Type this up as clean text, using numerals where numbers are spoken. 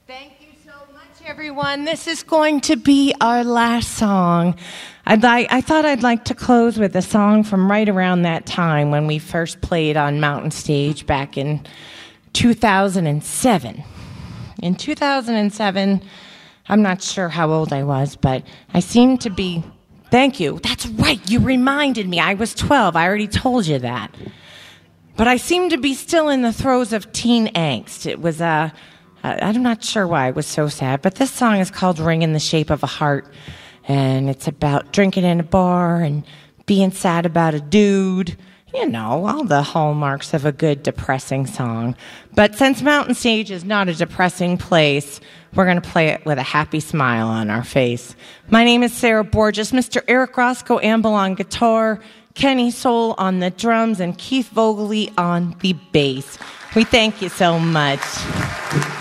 Thank you so much, everyone. This is going to be our last song. I thought I'd like to close with a song from right around that time when we first played on Mountain Stage back in 2007. In 2007, I'm not sure how old I was, but I seemed to be... Thank you. That's right. You reminded me. I was 12. I already told you that. But I seemed to be still in the throes of teen angst. It was I'm not sure why I was so sad, but this song is called Ring in the Shape of a Heart, and it's about drinking in a bar and being sad about a dude. You know, all the hallmarks of a good depressing song. But since Mountain Stage is not a depressing place, we're going to play it with a happy smile on our face. My name is Sarah Borges. Mr. Eric Roscoe Amble on guitar, Kenny Soul on the drums, and Keith Vogeley on the bass. We thank you so much.